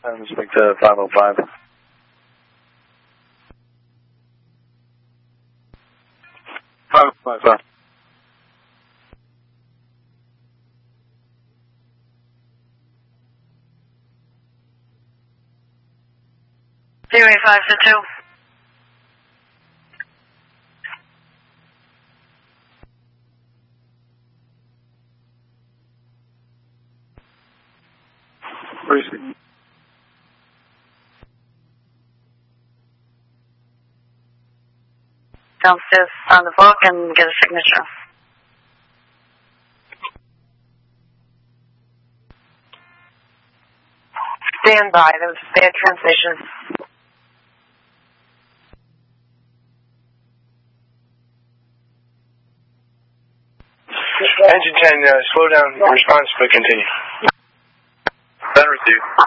And speak to 505. 505, sir. Zero 5 to 2. Receive. Downstairs on the book and get a signature. Stand by. There was a bad transmission. Engine 10, slow down your response, but continue. Then receive.